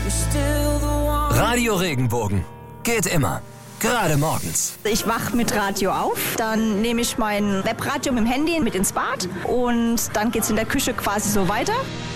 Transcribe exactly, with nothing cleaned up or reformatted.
Radio Regenbogen. Geht immer. Gerade morgens. Ich wach mit Radio auf, dann nehme ich mein Webradio mit dem Handy mit ins Bad und dann geht's in der Küche quasi so weiter.